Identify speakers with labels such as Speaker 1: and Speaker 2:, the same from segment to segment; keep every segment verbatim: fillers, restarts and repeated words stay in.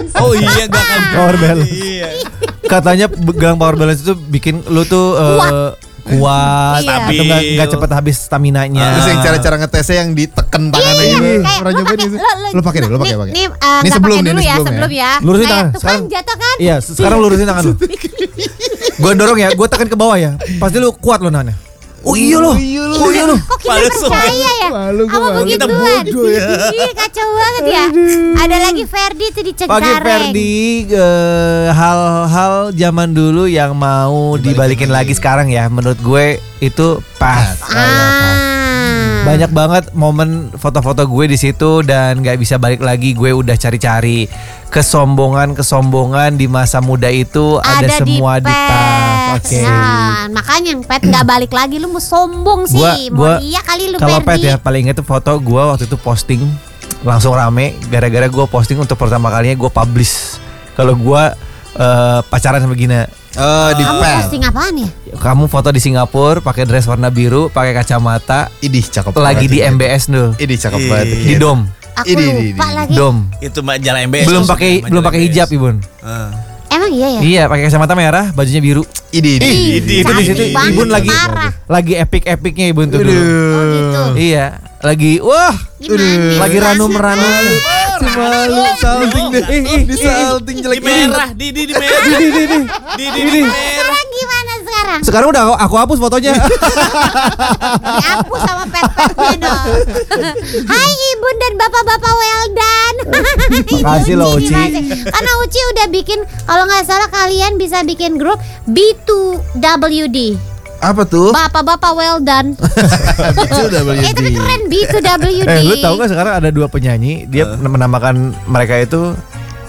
Speaker 1: balance.
Speaker 2: Oh iya gak akan
Speaker 3: Power balance.
Speaker 2: Iya.
Speaker 3: Katanya gelang power balance itu bikin lu tuh uh, kuat,
Speaker 1: Iya.
Speaker 3: atau nggak nggak cepet habis staminanya.
Speaker 4: Terus yang cara-cara ngetesnya yang diteken tangannya
Speaker 1: Iya,
Speaker 4: gitu.
Speaker 1: kayak
Speaker 4: Pernah
Speaker 1: lu
Speaker 4: nyobain
Speaker 1: pakai,
Speaker 4: itu?
Speaker 1: lu, lu,
Speaker 4: Lu pakai deh, lu pakai
Speaker 1: nih,
Speaker 4: pakai.
Speaker 1: Nih, uh,
Speaker 4: Ini
Speaker 1: nggak
Speaker 4: sebelum
Speaker 1: pakai
Speaker 4: nih,
Speaker 1: dulu
Speaker 4: ini
Speaker 1: ya,
Speaker 4: sebelum
Speaker 1: sebelum ya.
Speaker 3: Lurusin
Speaker 1: Kayak,
Speaker 3: tangan.
Speaker 1: tuh kan
Speaker 3: Sekarang-
Speaker 1: jatuh kan?
Speaker 3: Iya, sekarang lurusin tangan lu. Gue dorong ya, gue tekan ke bawah ya. Pasti lu kuat lo nahannya. Oh iya lo,
Speaker 4: Oh iya lo.
Speaker 3: oh iya lo.
Speaker 1: Kok kita
Speaker 2: Malu
Speaker 1: percaya ya?
Speaker 4: Malu gua,
Speaker 1: Sama
Speaker 4: malu.
Speaker 1: begituan.
Speaker 2: Kita bodoh ya.
Speaker 1: Ih, kacau banget ya. Ada lagi Ferdi tuh di Cengkareng.
Speaker 3: Pagi Ferdi, eh, hal-hal zaman dulu yang mau dibalikin lagi sekarang ya, menurut gue itu pas.
Speaker 1: Ah.
Speaker 3: Banyak banget momen foto-foto gue di situ dan nggak bisa balik lagi. Gue udah cari-cari kesombongan-kesombongan di masa muda itu ada,
Speaker 1: Ada
Speaker 3: semua
Speaker 1: di
Speaker 3: di tas.
Speaker 1: Pet.
Speaker 3: Oke.
Speaker 1: Nah, makanya yang Pet nggak balik lagi, lu mau sombong sih.
Speaker 3: Gua,
Speaker 1: Mau
Speaker 3: gua
Speaker 1: iya kali lu
Speaker 3: kalau Pet
Speaker 1: Ferdi.
Speaker 3: ya paling inget tuh foto gue waktu itu posting langsung rame gara-gara gue posting untuk pertama kalinya gue publish kalau gue eh, pacaran sama Gina.
Speaker 4: Oh, di
Speaker 1: Kamu
Speaker 4: pen.
Speaker 1: posting apaan ya?
Speaker 3: Kamu foto di Singapura pakai dress warna biru, pakai kacamata,
Speaker 4: Idih, cakep
Speaker 3: lagi
Speaker 4: banget
Speaker 3: di
Speaker 4: itu.
Speaker 3: M B S dulu.
Speaker 4: Idih, cakep
Speaker 2: Iya.
Speaker 4: banget.
Speaker 3: Di dom,
Speaker 1: Aku
Speaker 4: Ini, ini,
Speaker 1: lupa
Speaker 4: ini.
Speaker 1: lagi.
Speaker 3: dom.
Speaker 2: Itu jalan M B S.
Speaker 3: Belum
Speaker 2: maksudnya,
Speaker 3: pakai
Speaker 2: majalah
Speaker 3: belum pakai
Speaker 2: M B S.
Speaker 3: hijab, Ibun.
Speaker 2: Ah.
Speaker 1: Emang iya ya?
Speaker 3: Iya, pakai kacamata merah, bajunya biru.
Speaker 4: Idih, idih.
Speaker 1: Ih,
Speaker 2: Idih,
Speaker 3: itu di
Speaker 1: cantik
Speaker 3: situ
Speaker 1: banget,
Speaker 3: Ibun lagi
Speaker 1: parah.
Speaker 3: lagi epic-epicnya Ibun tuh dulu.
Speaker 1: Oh gitu.
Speaker 3: Iya, lagi wah,
Speaker 1: Gimana?
Speaker 3: lagi ranum-ranum.
Speaker 4: Si malu salting deh.
Speaker 3: Ih, ih,
Speaker 4: Di salting jelek
Speaker 2: Di merah, di di di merah.
Speaker 3: Ini, ini, ini.
Speaker 2: Di di di merah.
Speaker 1: Sekarang gimana sekarang?
Speaker 3: Sekarang udah aku, aku hapus fotonya.
Speaker 1: Dihapus sama pet-petnya dong. Hai Ibun dan bapak-bapak well done.
Speaker 3: Makasih loh, Uci.
Speaker 1: Gimana sih? Karena Uci udah bikin, kalau nggak salah kalian bisa bikin grup B two W D.
Speaker 4: Apa tuh?
Speaker 1: Bapak-bapak well done.
Speaker 4: Itu udah
Speaker 1: Eh tapi keren B two W D.
Speaker 3: Eh, lu tahu gak sekarang ada dua penyanyi, dia menamakan mereka itu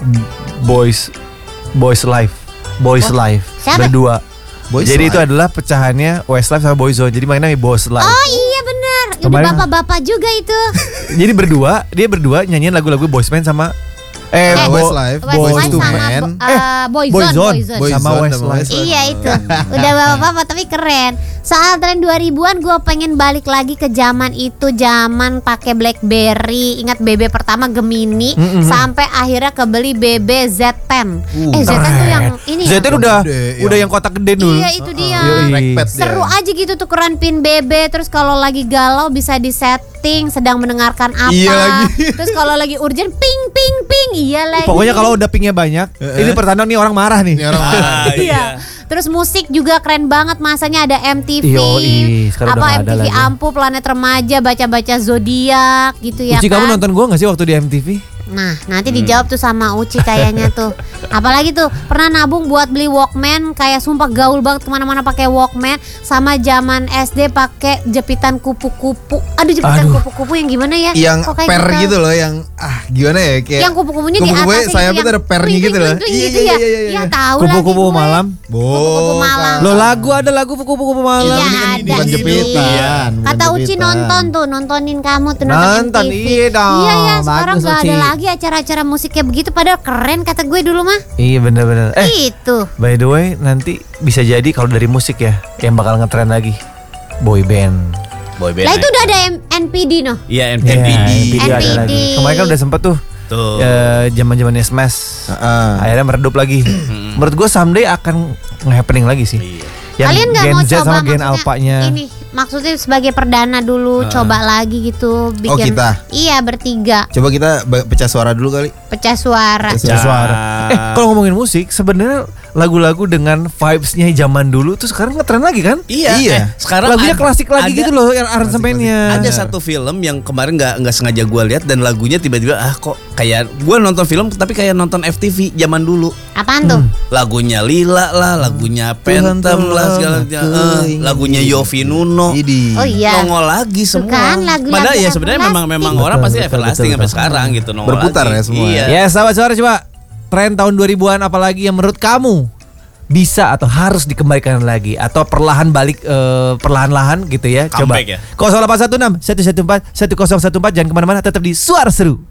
Speaker 3: Boys Boys Life. Boys Life.
Speaker 1: Siapa?
Speaker 3: Berdua.
Speaker 4: Boys
Speaker 3: Jadi itu
Speaker 4: Life.
Speaker 3: adalah pecahannya Westlife sama Boyzone. Jadi mainnya Boys Life.
Speaker 1: Oh iya benar. Ini
Speaker 3: Kemarin-
Speaker 1: bapak-bapak juga itu.
Speaker 3: Jadi berdua, dia berdua nyanyiin lagu-lagu boys band sama eh,
Speaker 1: Eh,
Speaker 3: Bo-
Speaker 4: Westlife,
Speaker 3: Boys
Speaker 1: Westlife
Speaker 3: to
Speaker 1: sama
Speaker 4: Men.
Speaker 1: uh, Boyzone,
Speaker 3: Boyzone.
Speaker 1: Boyzone.
Speaker 4: Boyzone
Speaker 3: sama
Speaker 4: sama
Speaker 3: Westlife.
Speaker 4: Westlife.
Speaker 1: Iya itu. Udah bapak-bapak tapi keren. Soal tren dua ribuan gue pengen balik lagi ke zaman itu, zaman pakai BlackBerry. Ingat B B pertama Gemini
Speaker 3: Mm-mm.
Speaker 1: sampai akhirnya kebeli B B Z ten.
Speaker 4: Uh,
Speaker 1: eh Z ten tuh yang ini ya.
Speaker 3: Z ten udah
Speaker 4: Gede,
Speaker 3: udah
Speaker 4: yang-
Speaker 3: yang kotak gede dulu.
Speaker 1: Iya itu dia.
Speaker 3: Yoi.
Speaker 4: Trackpad dia.
Speaker 1: Seru aja gitu tuh keran pin B B. Terus kalau lagi galau bisa di setting sedang mendengarkan apa.
Speaker 4: Iya lagi.
Speaker 1: Terus kalau lagi urgent ping ping ping. Iya lagi.
Speaker 3: Pokoknya kalau udah pinknya banyak, ini pertanda nih orang marah nih.
Speaker 4: Ini orang marah.
Speaker 2: Ah,
Speaker 1: Iya. Terus musik juga keren banget, masanya ada M T V.
Speaker 3: Yoi, sekarang udah
Speaker 1: apa
Speaker 3: nggak
Speaker 1: M T
Speaker 3: ada
Speaker 1: V
Speaker 3: lagi.
Speaker 1: Ampu, Planet Remaja, baca-baca zodiak gitu ya
Speaker 3: Uci,
Speaker 1: kan.
Speaker 3: kamu nonton gua gak sih waktu di M T V?
Speaker 1: Nah, nanti dijawab tuh sama Uci kayaknya tuh. Apalagi tuh pernah nabung buat beli Walkman, kayak sumpah gaul banget kemana-mana pakai Walkman. Sama zaman S D pakai jepitan kupu-kupu. Aduh jepitan
Speaker 3: Aduh.
Speaker 1: kupu-kupu yang gimana ya?
Speaker 4: Yang
Speaker 1: Kok kayak
Speaker 4: per
Speaker 1: gitu?
Speaker 4: gitu loh, yang ah gimana ya kayak
Speaker 1: Yang kupu-kupunya di
Speaker 4: kupu-kupunya
Speaker 1: atasnya
Speaker 4: sayapnya
Speaker 1: gitu,
Speaker 4: tuh ada
Speaker 1: yang
Speaker 4: pernya
Speaker 1: kling,
Speaker 4: gitu
Speaker 1: kling,
Speaker 4: loh.
Speaker 1: kling
Speaker 4: Iya,
Speaker 1: gitu
Speaker 4: iya,
Speaker 1: ya.
Speaker 4: iya, iya, iya.
Speaker 1: Ya tahu
Speaker 3: Kupu-kupu
Speaker 1: lagi gue.
Speaker 3: malam.
Speaker 1: Kupu-kupu malam.
Speaker 3: Lo lagu ada lagu kupu-kupu malam.
Speaker 1: Iya
Speaker 4: ini kan
Speaker 1: ada
Speaker 4: bukan
Speaker 1: sih.
Speaker 4: jepitan, bukan
Speaker 1: Kata Uci
Speaker 4: jepitan.
Speaker 1: nonton tuh, nontonin kamu tuh nonton,
Speaker 3: Nonton,
Speaker 1: M T V.
Speaker 3: iya dong.
Speaker 1: Iya ya, sekarang
Speaker 3: Bagus,
Speaker 1: gak ada
Speaker 3: Uci.
Speaker 1: lagi acara-acara musik kayak begitu. Padahal keren kata gue dulu mah.
Speaker 3: Iya bener-bener. Eh,
Speaker 1: Itu.
Speaker 3: by the way, nanti bisa jadi kalau dari musik ya, yang bakal ngetren lagi boy band.
Speaker 2: Boy band.
Speaker 1: Lah itu udah ada M- N P D noh.
Speaker 2: Iya, N P
Speaker 3: Ya,
Speaker 2: D.
Speaker 3: N P D ada
Speaker 1: N P D.
Speaker 3: lagi. Kemarin kan udah sempet tuh
Speaker 2: Tuh.
Speaker 3: eh, zaman-zamannya Smash.
Speaker 4: Heeh.
Speaker 3: Akhirnya meredup lagi. Menurut gue someday akan nge-happening lagi sih.
Speaker 2: Iya.
Speaker 3: Yang
Speaker 1: Kalian nggak
Speaker 3: Gen
Speaker 1: mau
Speaker 3: Z
Speaker 1: coba
Speaker 3: sama Gen
Speaker 1: maksudnya
Speaker 3: Alpha-nya.
Speaker 1: ini maksudnya sebagai perdana dulu coba lagi gitu bikin.
Speaker 4: kita?
Speaker 1: Iya bertiga
Speaker 4: Coba kita be- pecah suara dulu kali.
Speaker 1: pecah suara.
Speaker 4: Pecah
Speaker 3: Pecah suara. Eh, kalau ngomongin musik, sebenarnya lagu-lagu dengan vibes-nya zaman dulu tuh sekarang ngetren lagi kan?
Speaker 2: Iya.
Speaker 4: Iya.
Speaker 2: Eh, sekarang
Speaker 3: Lagunya
Speaker 2: ada-
Speaker 3: klasik lagi
Speaker 2: ada-
Speaker 3: gitu loh, yang aransemennya.
Speaker 2: Ada satu film yang kemarin nggak nggak sengaja gue lihat dan lagunya tiba-tiba ah kok kayak gue nonton film tapi kayak nonton F T V zaman dulu.
Speaker 1: Apaan tuh?
Speaker 2: Lagunya Lila lah, lagunya Phantom lah segala macam. Eh, lagunya Yofi Nuno.
Speaker 4: Idi.
Speaker 1: Oh iya.
Speaker 2: Nongol lagi
Speaker 1: Tuh
Speaker 2: semua.
Speaker 1: kan, lagu-lagu
Speaker 2: Padahal ya sebenarnya memang
Speaker 1: everlasting.
Speaker 2: memang
Speaker 3: Betul,
Speaker 2: orang pasti
Speaker 3: betul,
Speaker 2: everlasting
Speaker 3: betul,
Speaker 2: sampai
Speaker 3: betul.
Speaker 2: sekarang gitu nongol
Speaker 4: Berputar
Speaker 2: lagi.
Speaker 4: ya semua.
Speaker 2: Iya.
Speaker 3: Ya, sahabat-sahabat coba tren tahun dua ribuan apalagi yang menurut kamu bisa atau harus dikembalikan lagi atau perlahan balik eh, perlahan-lahan gitu ya. Coba.
Speaker 2: Comeback ya.
Speaker 3: nol delapan satu enam satu satu empat satu nol satu empat jangan kemana-mana, tetap di Suara Seru.